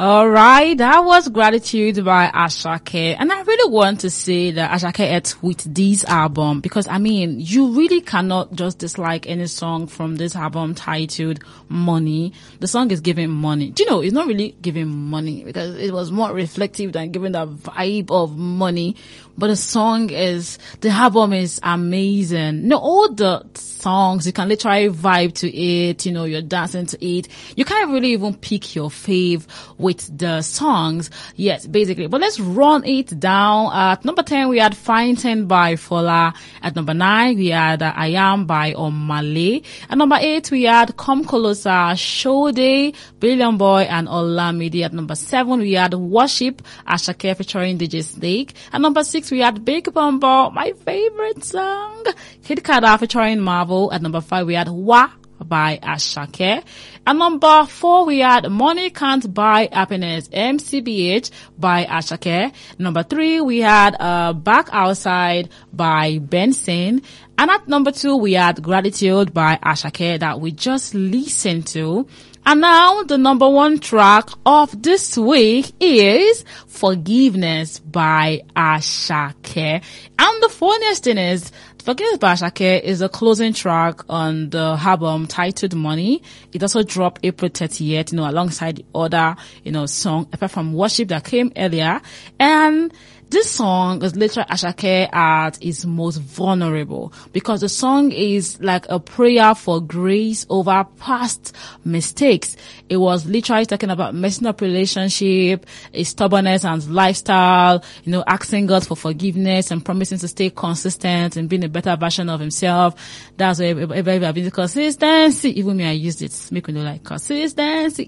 All right, that was Gratitude by Asake. And I really want to say that Asake ate with this album because, I mean, you really cannot just dislike any song from this album titled Money. The song is giving money. Do you know, it's not really giving money because it was more reflective than giving the vibe of money. But the album is amazing. You know, all the songs, you can literally vibe to it, you know, you're dancing to it. You can't really even pick your fave with the songs. Yes, basically. But let's run it down. At number 10, we had Fighting by Fola. At number 9, we had I Am by Omale. At number 8, we had Come Closer, Shode, Billion Boy, and Olamide. At number 7, we had Worship, Asake featuring DJ Snake. At number 6, we had Big Bumbo, my favorite song, Kid Kada featuring Marvel. At number 5, we had Wa by Asake. At number 4, we had Money Can't Buy Happiness, MCBH by Asake. Number 3, we had Back Outside by Benson. And at number 2, we had Gratitude by Asake that we just listened to. And now the number 1 track of this week is Forgiveness by Asake. And the funniest thing is, Forgiveness by Asake is the closing track on the album titled Money. It also dropped April 30th, you know, alongside the other, you know, song, apart from Worship that came earlier. And this song is literally Asake at its most vulnerable because the song is like a prayer for grace over past mistakes. It was literally talking about messing up relationship, his stubbornness and lifestyle, you know, asking God for forgiveness and promising to stay consistent and being a better version of himself. That's why everybody have been consistency. Even me, I used it. Make me know like consistency.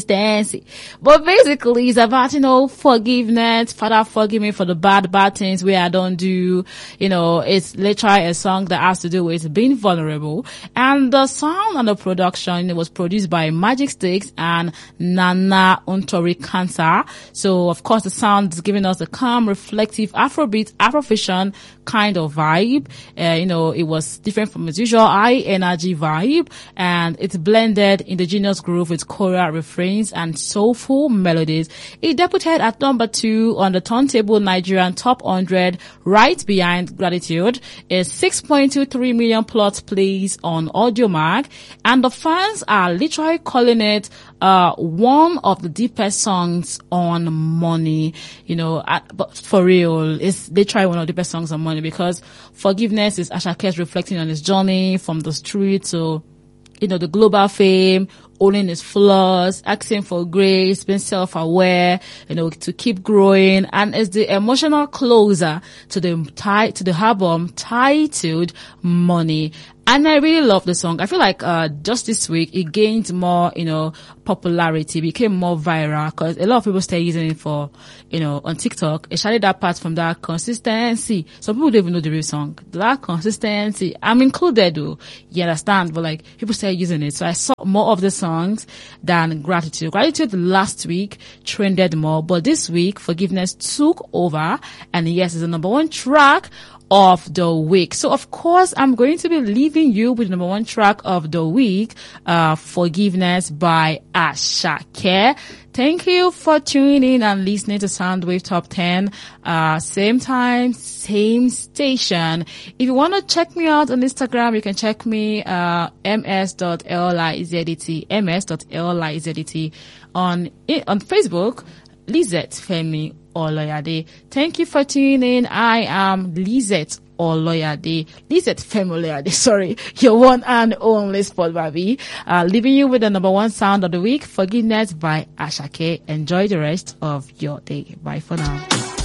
But basically, it's about, you know, forgiveness. Father, forgive me for the bad things where I don't do. You know, it's literally a song that has to do with being vulnerable. And the sound and the production, it was produced by Magic Sticks and Nana Untori Cancer. So, of course, the sound is giving us a calm, reflective Afrobeat, Afrofusion kind of vibe. You know, it was different from its usual high energy vibe, and it's blended indigenous groove with choral refrains and soulful melodies. It debuted at number 2 on the Turntable Nigerian Top 100, right behind Gratitude. It's 6.23 million plus plays on Audiomack, and the fans are literally calling it one of the deepest songs on Money. You know, but for real, it's literally one of the best songs on Money because Forgiveness is Asake reflecting on his journey from the street to, you know, the global fame, owning his flaws, asking for grace, being self-aware, you know, to keep growing. And it's the emotional closer to the album titled Money. And I really love the song. I feel like, just this week, it gained more, you know, popularity, became more viral because a lot of people started using it for, you know, on TikTok. It started that part from that consistency. Some people don't even know the real song. That consistency. I'm included though. You understand? But like, people started using it. So I saw more of the songs than Gratitude. Gratitude last week trended more, but this week, Forgiveness took over. And yes, it's the number 1 track of the week. So of course, I'm going to be leaving you with the number 1 track of the week, Forgiveness by Asake. Thank you for tuning in and listening to Soundwave Top 10. Same time, same station. If you want to check me out on Instagram, you can check me, ms.lizedt. On Facebook, Lizette Femi Oloyade. Thank you for tuning in. I am Lizette Oloyade. Lizette Femi Oloyade, sorry. Your one and only Sport Baby. Leaving you with the number 1 sound of the week, Forgiveness by Asake. Enjoy the rest of your day. Bye for now.